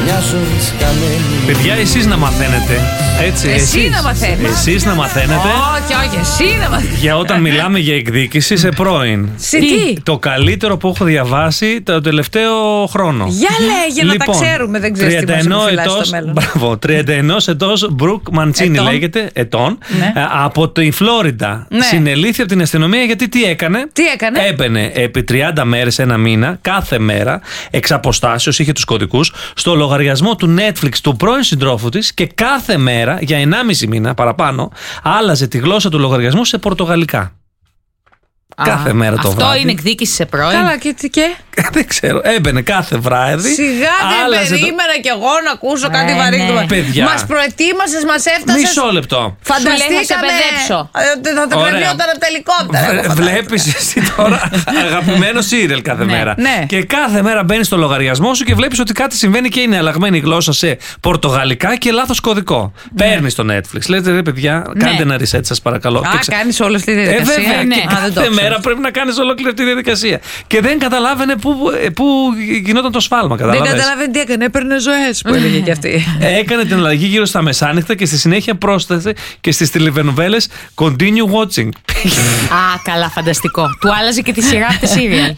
Παιδιά, εσείς να μαθαίνετε. Έτσι, Εσύ να μαθαίνεις. Εσείς να μαθαίνετε. Όχι, εσύ να μαθαίνεις. Για όταν μιλάμε για εκδίκηση σε πρώην. Σε τι? Το καλύτερο που έχω διαβάσει το τελευταίο χρόνο. Για λέγε να τα ξέρουμε, δεν ξέρεις τι μας επιφυλάσσει στο μέλλον. Μπράβο, 31 ετός Μπρουκ Μαντσίνι λέγεται, ετών, από τη Φλόριντα. Συνελήφθη από την αστυνομία γιατί τι έκανε? Έμπαινε επί 30 μέρες, ένα μήνα, κάθε μέρα, εξ αποστάσεως, είχε τους κωδικούς, στο λογαριασμό του Netflix του πρώην συντρόφου της και κάθε μέρα, για 1,5 μήνα παραπάνω, άλλαζε τη γλώσσα του λογαριασμού σε πορτογαλικά. Κάθε μέρα το βράδυ. Αυτό είναι εκδίκηση σε πρώην. Καλά, και. Δεν ξέρω. Έμπαινε κάθε βράδυ. Σιγά δεν περίμενα κι εγώ να ακούσω κάτι βαρύγδομα. Μας προετοίμασες, μας έφτασες. Μισό λεπτό. Φανταστήκαμε. Θα το περνιόταν από τα ελικόπτερα. Βλέπεις εσύ τώρα αγαπημένο σύριαλ κάθε μέρα. Και κάθε μέρα μπαίνεις στο λογαριασμό σου και βλέπεις ότι κάτι συμβαίνει και είναι αλλαγμένη η γλώσσα σε πορτογαλικά και λάθος κωδικό. Παίρνεις το Netflix. Λέτε ρε παιδιά, κάντε ένα reset σας παρακαλώ. Κάνεις όλη αυτή τη διαδικασία. Πρέπει να κάνεις ολόκληρη αυτή τη διαδικασία. Και δεν καταλάβαινε πού γινόταν το σφάλμα. Δεν καταλάβαινε τι έκανε. Έπαιρνε ζωές που έλεγε κι αυτή. Έκανε την αλλαγή γύρω στα μεσάνυχτα και στη συνέχεια πρόσθεσε και στις τηλεβενοβέλες continue watching. Καλά, φανταστικό. Του άλλαζε και τη σειρά από τη σύριαλ.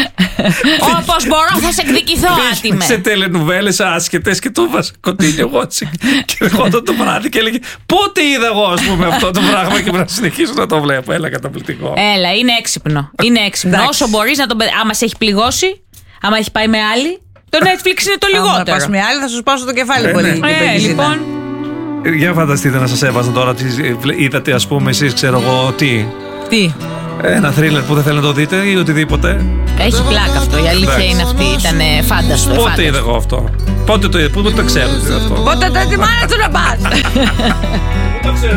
Όπως μπορώ θα σε εκδικηθώ, άτιμε. Σε τελενουβέλες άσχετες και του έβαζε continue watching. Και ερχόταν το βράδυ και έλεγε πότε είδα εγώ, ας πούμε, αυτό το πράγμα και πρέπει να συνεχίσω να το βλέπω. Έλα, καταπληκτικό. Έλα, είναι έξυπνο. Είναι έξυπνο. Όσο μπορείς να τον. Άμα σε έχει πληγώσει, άμα έχει πάει με άλλη, το Netflix είναι το λιγότερο. Αν πας με άλλη, θα σου σπάσω το κεφάλι πολύ. Λοιπόν. Για φανταστείτε να σας έβαζα τώρα. Είδατε, ας πούμε, εσείς, ξέρω εγώ, τι. Ένα θρίλερ που δεν θέλετε να το δείτε ή οτιδήποτε. Έχει πλάκα αυτό. Η αλήθεια είναι αυτή. Ήταν φάνταστο. Πότε είδα εγώ αυτό? Πότε το ξέρω αυτό? Πότε το ετοιμάρα του να πας?